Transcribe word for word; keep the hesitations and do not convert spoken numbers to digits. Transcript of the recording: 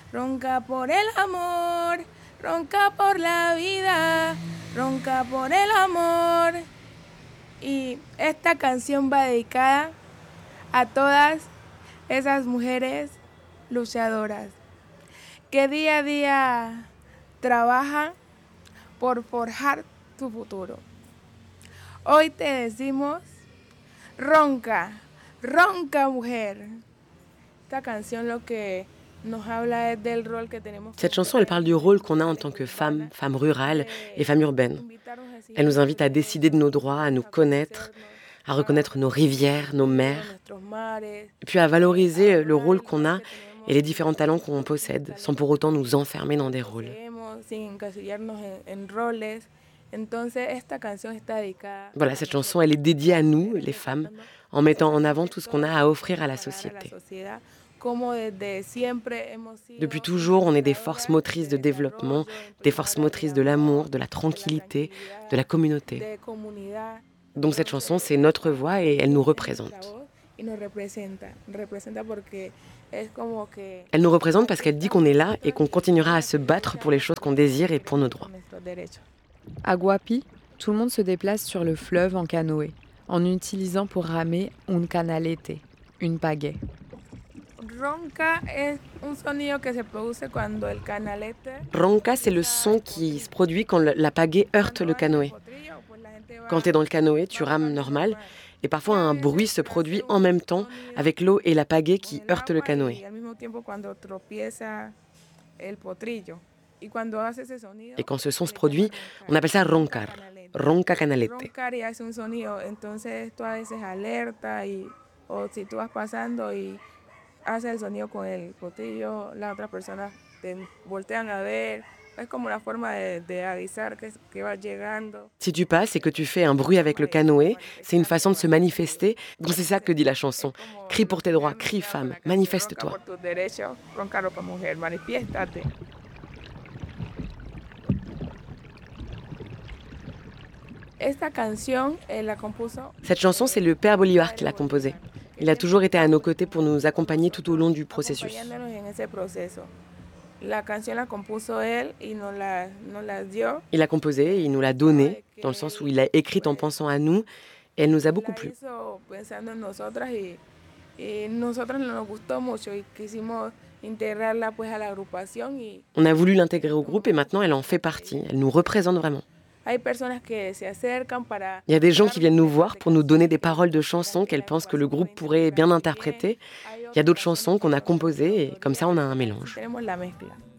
Ronca por el amor, ronca por la vida, ronca por el amor. Y esta canción va dedicada a todas esas mujeres luchadoras que día a día trabajan por forjar tu futuro. Hoy te decimos, ronca, ronca mujer. Esta canción lo que nos habla es del rol que tenemos. Cette chanson, elle parle du rôle qu'on a en tant que femme, femme rurale et femme urbaine. Elle nous invite à décider de nos droits, à nous connaître, à reconnaître nos rivières, nos mers, et puis à valoriser le rôle qu'on a et les différents talents qu'on possède, sans pour autant nous enfermer dans des rôles. Voilà, cette chanson, elle est dédiée à nous, les femmes, en mettant en avant tout ce qu'on a à offrir à la société. Depuis toujours, on est des forces motrices de développement, des forces motrices de l'amour, de la tranquillité, de la communauté. Donc cette chanson, c'est notre voix et elle nous représente. Elle nous représente parce qu'elle dit qu'on est là et qu'on continuera à se battre pour les choses qu'on désire et pour nos droits. À Guapi, tout le monde se déplace sur le fleuve en canoë, en utilisant pour ramer un canalete, une pagaie. Ronca, c'est le son qui se produit quand la pagaie heurte le canoë. Quand tu es dans le canoë, tu rames normal, et parfois un bruit se produit en même temps avec l'eau et la pagaie qui heurtent le canoë. Et quand ce son se produit, on appelle ça roncar, ronca canalete. Si tu passes et que tu fais un bruit avec le canoë, c'est une façon de se manifester. Donc c'est ça que dit la chanson. Crie pour tes droits, crie femme, manifeste-toi. Cette chanson, c'est le père Bolívar qui l'a composée. Il a toujours été à nos côtés pour nous accompagner tout au long du processus. Il a composé, il nous l'a donnée, dans le sens où il l'a écrite en pensant à nous, et elle nous a beaucoup plu. On a voulu l'intégrer au groupe et maintenant elle en fait partie, elle nous représente vraiment. Il y a des gens qui viennent nous voir pour nous donner des paroles de chansons qu'elles pensent que le groupe pourrait bien interpréter. Il y a d'autres chansons qu'on a composées et comme ça on a un mélange.